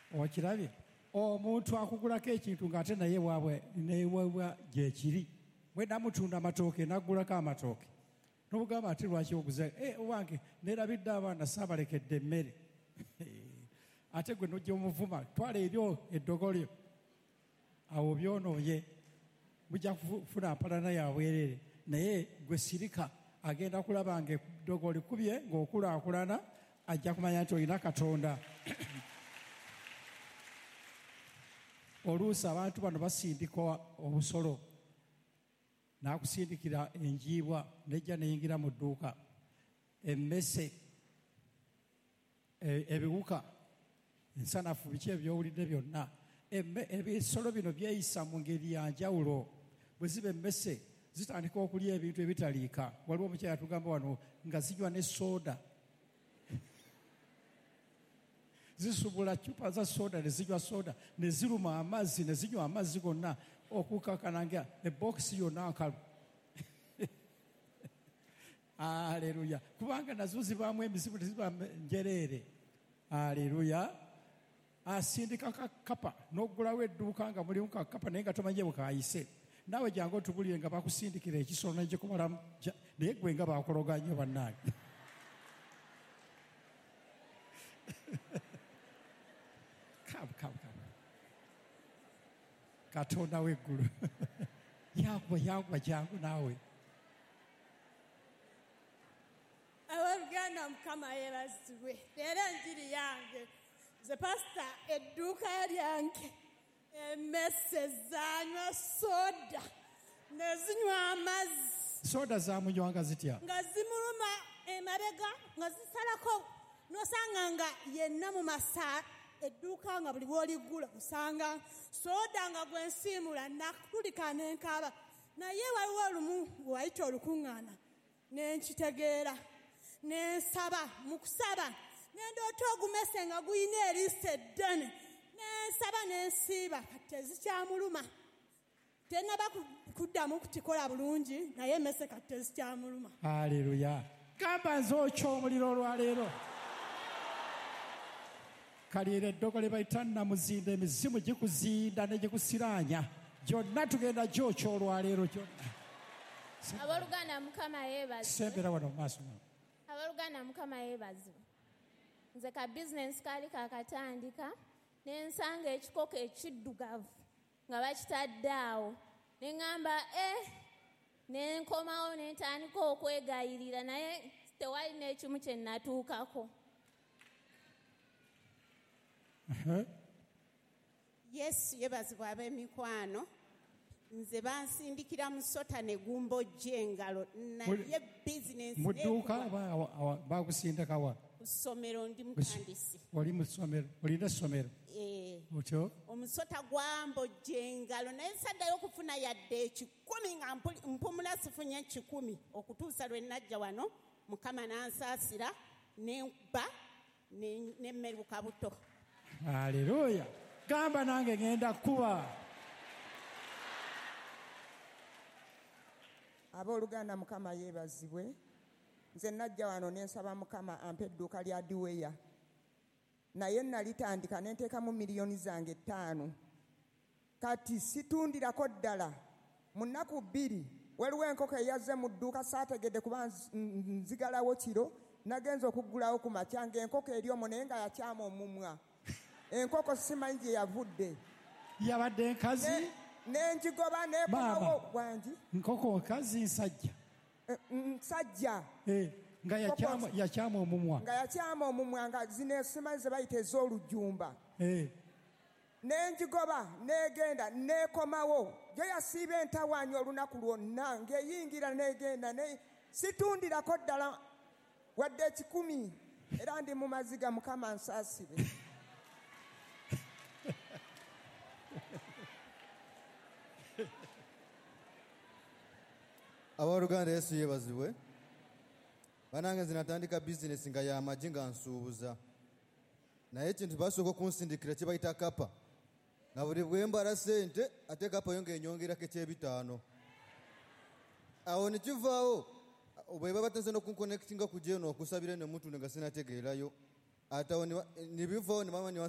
okirabye omuntu akugulako ekintu ng'ate naye waabwe neewebwa gyekiri bwe namutunda amatooke naggulako amatooke n'obugamba ati lwaki oguze owange neerabidde abaana saabalekedde emmere ate gwe nojja omuvuma twala ebyo eddogolyo awo byonooye bujja kufuna mpalana yabwerere naye gwe sirika agenda kulaba nga eddogo likubye ng'okulaakulana ajja kumanya nti olina Katonda. Oluusi abantu bano basindika obusolo n'akusindikira enjiibwa nejja neyingira mu dduuka emmese ebiwuka ensanafu biki ebyowulidde byonna ebisolo bino byeyisa mu ngeri ya njawulo bwe ziba emmese zitandika okulya ebintu ebitaliika. Waliwo omukyala tugamba wano nga zinywa ne sooda zisubula cupa za sooda ne zinywa sooda ne ziruma amazzi ne zinywa amazzi gonna okukakananga ebokisi yonna nkalu. Aleluya, kubanga nazo zibaamu emizimu teziba njereere. Aleluya. Asindika kakapa n'oggulawo edduuka nga mulimu kakapa naye nga tomanye bwekayise naawe jangu otugulire nga bakusindikira ekisolo nekikubalamu naye gwe nga bakuloganye bannange. Katonda w'eggulu yagwa jangu naawe. Abaganda Mukama yeebazibwe. Leero enjiri yange nze pasita edduuka lyange emmese zaanywa sooda ne zinywa amazzi. Sooda zamunywanga zitya? Nga zimuluma emabega nga zisalako n'osanga nga yenna mu masa edduuka nga buli bw'oligula osanga sooda nga gwe nsiimula nakulika n'enkaaba. Naye waliwo olumu wayita olukuŋŋaana ne nkitegeera ne nsaba mu kusaba ne ndoota ogumese nga guyina eriiso eddene ne nsaba ne nsiiba kati tezikyamuluma. Tennaba kuddamu kukikola bulungi naye emmese kati tezikyamuluma. Aleluya. Gamba nze okya omuliro olwaleero. Kaliira eddogo lye bayita Namuzinda emizimu gikuzinda ne gikusiraanya gyonna tugenda gyokya olwaleero gyonna. Abooluganda Mukama yeebazibwe. Sembera wano mu maaso. Abooluganda Mukama yeebazibwe. Nze ka bizinensi kaali kakatandika ne nsanga ekikoko ekiddugavu nga bakitadde awo ne ŋŋamba ne nkomawo ne ntandika okwegayirira naye tewali n'ekimu kye nnatuukako. Yesu yeebazibwe ab'emikwano. Nze bansindikira mu sota ne gumbojja engalo naye bizinensi mu dduuka bakusindika wa? Ku ssomero ndi mutandisi. Oli mu ssomero? Olina essomero? Otyo? Omusota gwambojja engalo naye saddayo okufuna yadde 10 nga mpumula sifunye 10 okutuusa lwe najja wano Mukama n'ansaasira nemba nemmeruka buto. Aleluya. Gamba nange ngenda kuba. Abooluganda Mukama yeebazibwe. Nze najja wano ne nsaba Mukama ampe edduuka lya Diweya. Naye nalitandika ne nteekamu miliyoni zange 5. Kati situndirako ddala. Mu nnaku 2 waliwo enkoko eyazze mu dduuka saategedde kuba nzigalawo kiro. Nagenza okuggulawo ku makya ng'enkoko eri omwo naye nga yakyama omumwa. Enkoko simanyi gye yavudde. Yabadde nkazi? Nenjigoba nekomawo gwangi. Nkoko nkazi nsajja? Nsajja. Nga yakyama omumwa. Nga yakyama omumwa nga zino simanyi ze bayita ez'olujjumba. Nenjigoba negenda nekomawo. Gye yasiiba entawaanyi olunaku lwonna ng'eyingira negenda situndirako ddala wadde 10 era ndi mu maziga Mukama nsaasire. Abooluganda Yesu yeebazibwe. Banange nze natandika bizinesi nga y'amagi nga nsuubuza. Naye ekintu basooka okunsindikira kye bayita kapa. Nga buli bwe mbala ssente ate kapa yo ng'enyongerako eky'ebitaano. Awo ne kivaawo bwe baba batanze n'okunkonekitinga ku gye eno okusabira ne mutunde nga sinategeerayo. Ate awo ne bivaawo ne mama